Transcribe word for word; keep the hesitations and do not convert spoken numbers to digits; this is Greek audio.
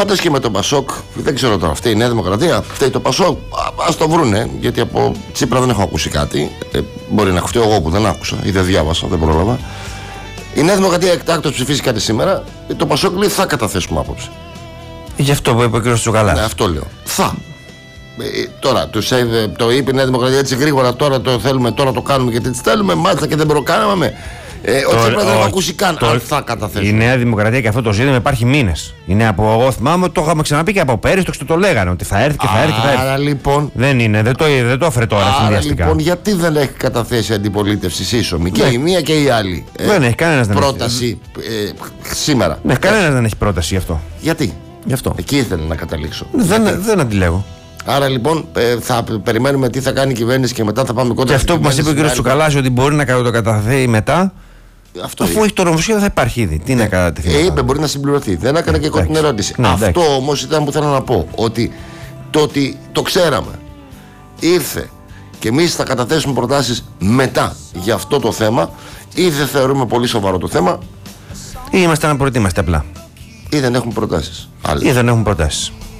Πάντως και με τον Πασόκ, δεν ξέρω τώρα, φταίει η Νέα Δημοκρατία, φταίει το Πασόκ, ας το βρούνε, γιατί από Τσίπρα δεν έχω ακούσει κάτι. Ε, μπορεί να φταίω εγώ που δεν άκουσα ή δεν διάβασα, δεν πρόλαβα. Η Νέα Δημοκρατία εκτάκτως ψηφίσει κάτι σήμερα, το Πασόκ λέει θα καταθέσουμε άποψη. Γι' αυτό που είπε ο κ. Τσουκαλάς. Ναι, αυτό λέω. Θα. Ε, τώρα, τους, ε, το είπε η Νέα Δημοκρατία έτσι γρήγορα, τώρα το θέλουμε, τώρα το κάνουμε γιατί τις θέλουμε, μάλιστα και δεν προκάναμε. Ε, ο Τσίπρας δεν έχω ακούσει καν το, αν θα καταθέσει. Η Νέα Δημοκρατία και αυτό το ζήτημα υπάρχει μήνες. Είναι από, εγώ θυμάμαι ότι το είχαμε ξαναπεί και από πέρυσι, το, το λέγανε ότι θα έρθει και θα έρθει και θα έρθει. Άρα λοιπόν. Δεν είναι, δεν το, δεν το έφερε τώρα συνδυαστικά. Λοιπόν, γιατί δεν έχει καταθέσει αντιπολίτευση σύσσωμη και η μία και η άλλη. Ε, δεν έχει κανένας δεν πρόταση έχει. Ε, σήμερα. Ναι, κανένας δεν έχει πρόταση γι' αυτό. Γιατί? Γι' αυτό. Εκεί ήθελα να καταλήξω. Δεν, δεν αντιλέγω. Άρα λοιπόν θα περιμένουμε τι θα κάνει η κυβέρνηση και μετά θα πάμε κοντά. Και αυτό που μας είπε ο κ. Τσουκαλάς ότι μπορεί να το καταθέσει μετά. Αυτό αφού είπε. έχει το νομοσχέδιο θα υπάρχει ήδη. Τι ναι. να κατατεθεί. Ε, είπε μπορεί να συμπληρωθεί. Δεν έκανε και εγώ την ερώτηση. Ναι, αυτό όμως ήταν που θέλω να πω. Ότι το ότι το ξέραμε ήρθε και εμείς θα καταθέσουμε προτάσεις μετά για αυτό το θέμα, ή δεν θεωρούμε πολύ σοβαρό το θέμα, ή είμαστε αναπροετοίμαστοι απλά. Ή δεν έχουμε προτάσεις. Ή δεν έχουμε προτάσεις.